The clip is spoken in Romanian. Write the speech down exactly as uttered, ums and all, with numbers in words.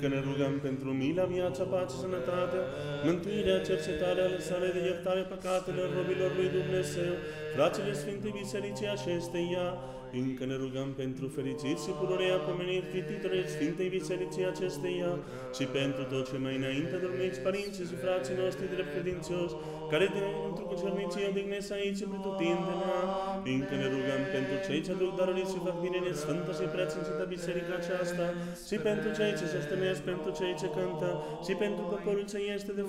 încă ne rugăm pentru mila, viața, pace, sănătatea, mântuirea, cercetarea, lăsarea de iertare păcatelor robilor lui Dumnezeu, fraților Sfintei Bisericii acesteia, încă ne rugăm pentru fericiți și pururea pomeniți chititorii Sfintei Bisericii acesteia și pentru tot ce mai înainte dormiți părinții și frații noștri drept credincioși, care de într-o cucernicie odihnesc aici și pretutindenea, încă ne rugăm pentru cei ce aduc daruri și fac bine în Sfântă și Preasfințită Biserica aceasta și pentru cei ce se stănesc, pentru cei ce cântă și pentru poporul ce este de